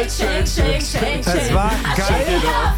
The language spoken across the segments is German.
Es war geil.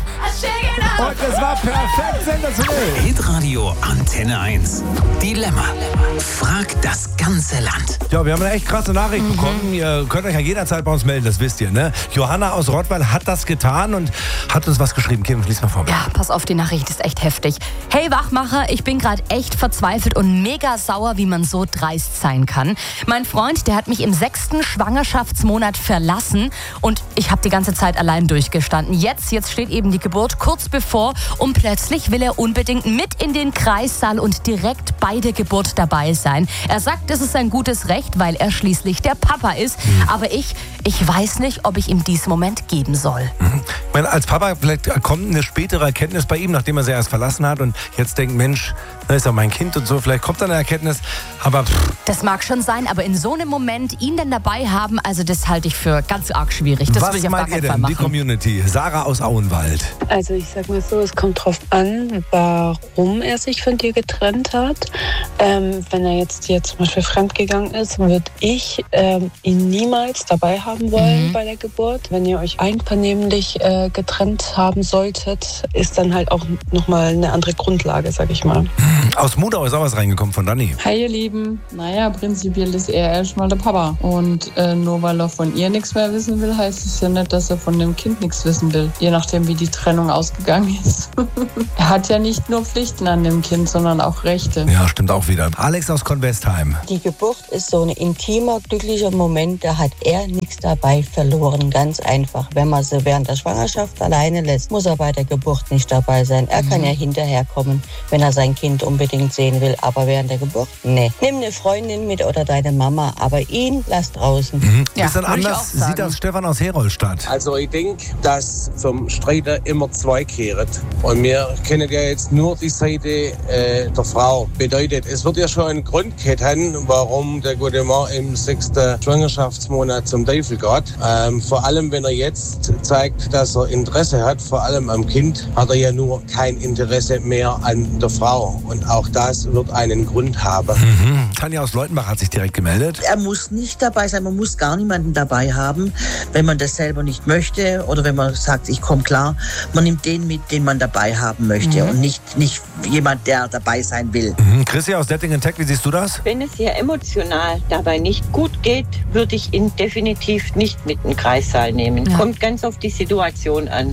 Und es war perfekt sensationell. Hitradio Antenne 1. Dilemma. Fragt das ganze Land. Ja, wir haben eine echt krasse Nachricht bekommen. Ihr könnt euch ja jederzeit bei uns melden, das wisst ihr, ne? Johanna aus Rottweil hat das getan und hat uns was geschrieben. Kim, lies mal vor. Ja, pass auf, die Nachricht ist echt heftig. Hey Wachmacher, ich bin gerade echt verzweifelt und mega sauer, wie man so dreist sein kann. Mein Freund, der hat mich im 6. Schwangerschaftsmonat verlassen und ich habe die ganze Zeit allein durchgestanden. Jetzt steht eben die Geburt kurz bevor und plötzlich will er unbedingt mit in den Kreissaal und direkt bei der Geburt dabei sein. Er sagt, es ist sein gutes Recht, weil er schließlich der Papa ist. Aber ich weiß nicht, ob ich ihm diesen Moment geben soll. Ich meine, als Papa, vielleicht kommt eine spätere Erkenntnis bei ihm, nachdem er sie erst verlassen hat und jetzt denkt, Mensch, da ist ja mein Kind und so. Vielleicht kommt dann eine Erkenntnis, aber... Das mag schon sein, aber in so einem Moment ihn dann dabei haben, also das halte ich für ganz arg schwierig. Das will ich auf gar keinen Fall machen. Die Community? Sarah aus Auenwald. Also ich sag mal so, es kommt drauf an, warum er sich von dir getrennt hat. Wenn er jetzt zum Beispiel fremdgegangen ist, würde ich ihn niemals dabei haben wollen bei der Geburt. Wenn ihr euch einvernehmlich getrennt haben solltet, ist dann halt auch nochmal eine andere Grundlage, sag ich mal. Aus Mudau ist auch was reingekommen von Dani. Hi ihr Lieben, naja, prinzipiell ist er erstmal der Papa. Und nur weil er von ihr nichts mehr wissen will, heißt es ja nicht, dass er von dem Kind nichts wissen will. Je nachdem, wie die Trennung ausgegangen ist. Er hat ja nicht nur Pflichten an dem Kind, sondern auch Rechte. Ja, stimmt auch wieder. Alex aus Convestheim. Die Geburt ist so ein intimer, glücklicher Moment, da hat er nichts dabei verloren. Ganz einfach. Wenn man sie während der Schwangerschaft alleine lässt, muss er bei der Geburt nicht dabei sein. Er kann ja hinterherkommen, wenn er sein Kind unbedingt sehen will. Aber während der Geburt, nee. Nimm eine Freundin mit oder deine Mama, aber ihn lass draußen. Ja, ist dann anders sieht das Stefan aus Herolstadt. Also ich denke, dass vom Streiter immer zwei kehren. Und wir kennen ja jetzt nur die Seite der Frau. Bedeutet, es wird ja schon einen Grund haben, warum der gute Mann im 6. Schwangerschaftsmonat zum Teufel geht. Vor allem, wenn er jetzt zeigt, dass er Interesse hat, vor allem am Kind, hat er ja nur kein Interesse mehr an der Frau. Und auch das wird einen Grund haben. Tanja aus Leutenbach hat sich direkt gemeldet. Er muss nicht dabei sein, man muss gar niemanden dabei haben, wenn man das selber nicht möchte oder wenn man sagt, ich komme klar. Man nimmt den mit, den man dabei haben möchte und nicht jemand, der dabei sein will. Chrissy aus Dettingen-Tech, wie siehst du das? Wenn es ihr emotional dabei nicht gut geht, würde ich ihn definitiv nicht mit in den Kreissaal nehmen. Ja. Kommt ganz auf die Situation an.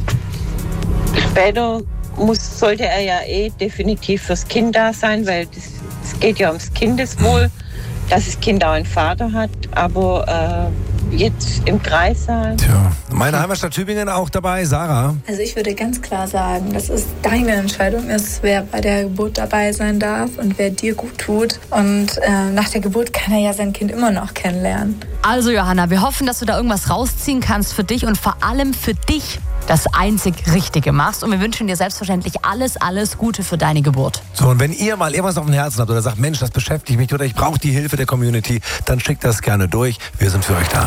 Später sollte er ja definitiv fürs Kind da sein, weil es geht ja ums Kindeswohl, dass das Kind auch einen Vater hat, aber jetzt im Kreissaal. Tja, meine Heimatstadt Tübingen auch dabei, Sarah. Also ich würde ganz klar sagen, dass es deine Entscheidung ist, wer bei der Geburt dabei sein darf und wer dir gut tut. Und nach der Geburt kann er ja sein Kind immer noch kennenlernen. Also Johanna, wir hoffen, dass du da irgendwas rausziehen kannst für dich und vor allem für dich das einzig Richtige machst. Und wir wünschen dir selbstverständlich alles Gute für deine Geburt. So, und wenn ihr mal irgendwas auf dem Herzen habt oder sagt, Mensch, das beschäftigt mich oder ich brauche die Hilfe der Community, dann schickt das gerne durch. Wir sind für euch da.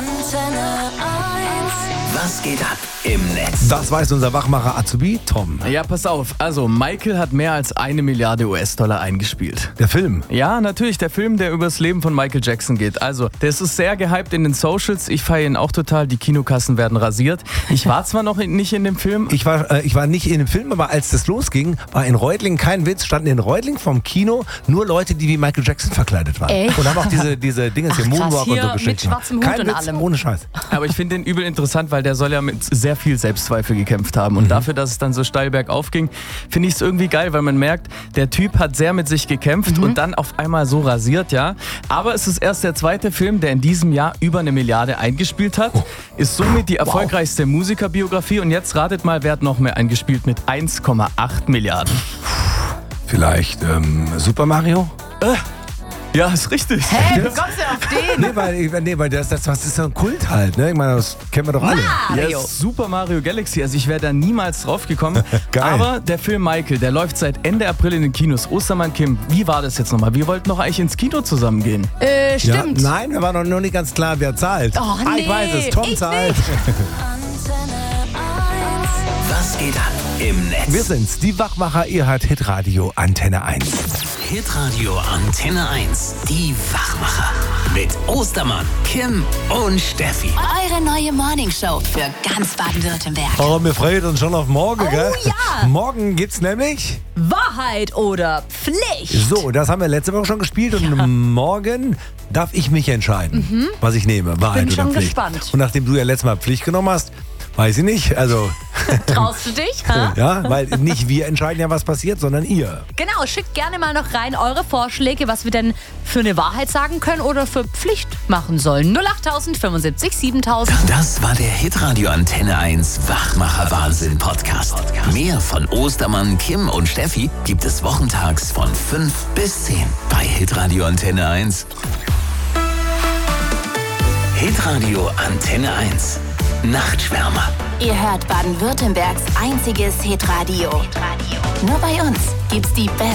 Was geht ab im Netz? Das weiß unser Wachmacher Azubi Tom. Ja, pass auf. Also, Michael hat mehr als 1 Milliarde US-Dollar eingespielt. Der Film? Ja, natürlich. Der Film, der übers Leben von Michael Jackson geht. Also, das ist sehr gehypt in den Socials. Ich feiere ihn auch total. Die Kinokassen werden rasiert. Ich war zwar noch nicht in dem Film. Ich war nicht in dem Film, aber als das losging, war in Reutlingen, kein Witz, standen in Reutlingen vom Kino nur Leute, die wie Michael Jackson verkleidet waren. Echt? Und haben auch diese Dinge hier, Moonwalk und so Geschichten. Mit schwarzem Hut kein und Witz, allem. ohne Scheiß. Aber ich finde den übel interessant, weil der soll ja mit sehr viel Selbstzweifel gekämpft haben. Und dafür, dass es dann so steil bergauf ging, finde ich es irgendwie geil, weil man merkt, der Typ hat sehr mit sich gekämpft und dann auf einmal so rasiert, ja. Aber es ist erst der zweite Film, der in diesem Jahr über 1 Milliarde eingespielt hat. Ist somit die erfolgreichste Musikerbiografie. Und jetzt ratet mal, wer hat noch mehr eingespielt mit 1,8 Milliarden. Vielleicht Super Mario? Ja, ist richtig. Hä, wie kommst du auf den? Nee, weil das ist so ein Kult halt, ne? Ich meine, das kennen wir doch alle. Yes, Super Mario Galaxy, also ich wäre da niemals drauf gekommen. Geil. Aber der Film Michael, der läuft seit Ende April in den Kinos. Ostermann, Kim, wie war das jetzt nochmal? Wir wollten doch eigentlich ins Kino zusammen gehen. Stimmt. Ja, nein, wir waren noch nicht ganz klar, wer zahlt. Oh, nee, ich weiß es, Tom zahlt. Was geht ab im Netz? Wir sind's, die Wachmacher, ihr hört Hitradio Antenne 1. Hitradio Antenne 1. Die Wachmacher. Mit Ostermann, Kim und Steffi. Eure neue Morningshow für ganz Baden-Württemberg. Oh, wir freuen uns schon auf morgen, gell? Ja. Morgen gibt's nämlich Wahrheit oder Pflicht. So, das haben wir letzte Woche schon gespielt und morgen darf ich mich entscheiden, was ich nehme, Wahrheit Bin oder schon Pflicht. gespannt. Und nachdem du ja letztes Mal Pflicht genommen hast, weiß ich nicht, also Traust du dich? Ha? ja, weil nicht wir entscheiden ja, was passiert, sondern ihr. Genau, schickt gerne mal noch rein eure Vorschläge, was wir denn für eine Wahrheit sagen können oder für Pflicht machen sollen. 08000 75 7000. Das war der Hitradio Antenne 1 Wachmacher Wahnsinn Podcast. Mehr von Ostermann, Kim und Steffi gibt es wochentags von 5 bis 10 bei Hitradio Antenne 1. Hitradio Antenne 1. Nachtschwärmer. Ihr hört Baden-Württembergs einziges Hitradio. Nur bei uns gibt's die besten